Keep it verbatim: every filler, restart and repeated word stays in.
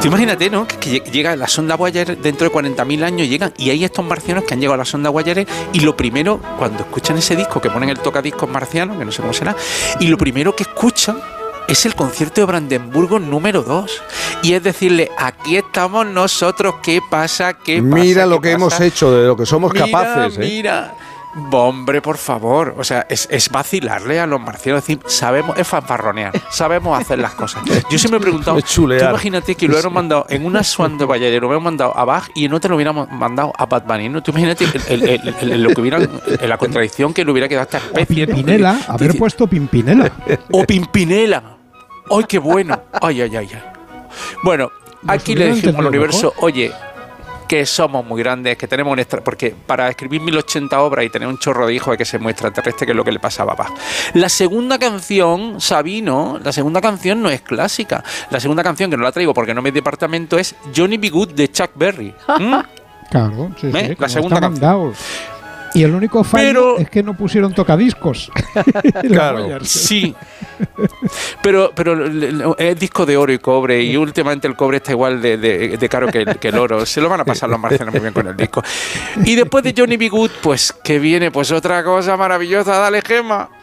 Tú imagínate, ¿no? Que, que llega la sonda Voyager dentro de cuarenta mil años, llegan y hay estos marcianos que han llegado a la sonda Voyager y lo primero, cuando escuchan ese disco, que ponen el tocadiscos marciano, que no sé cómo será, y lo primero que escuchan es el concierto de Brandenburgo número dos. Y es decirle, aquí estamos nosotros, ¿qué pasa? ¿Qué pasa? Mira lo ¿Qué que pasa? hemos hecho, de lo que somos Mira, capaces. ¿eh? Mira, hombre, por favor. O sea, es, es vacilarle a los marcianos. Es decir, sabemos, es fanfarronear, sabemos hacer las cosas. Yo siempre me he preguntado, Es chulear. tú imagínate que lo hubiéramos mandado en una sonda Voyager, lo hubiéramos mandado a Bach y en otra lo hubiéramos mandado a Bad Bunny, ¿no? Tú imagínate el, el, el, el, lo que hubiera, la contradicción que le hubiera quedado a esta especie. Pimpinela, ¿no? haber puesto Pimpinela. O Pimpinela. ¡Ay, qué bueno! ¡Ay, ay, ay! ay. Bueno, aquí le dijimos al universo, mejor. Oye, que somos muy grandes, que tenemos un extra... Porque para escribir mil ochenta obras y tener un chorro de hijos hay que ser muy extraterrestre, que es lo que le pasa a papá. La segunda canción, Sabino, la segunda canción no es clásica. La segunda canción, que no la traigo porque no me es departamento, es Johnny B. Good de Chuck Berry. ¿Mm? Claro, sí, ¿Eh? sí. La segunda canción. Y el único fallo pero, es que no pusieron tocadiscos. Claro. Sí. Pero, pero es disco de oro y cobre, y últimamente el cobre está igual de, de, de caro que el, que el oro. Se lo van a pasar los marcianos muy bien con el disco. Y después de Johnny B. Good, pues que viene pues otra cosa maravillosa. Dale, Gemma.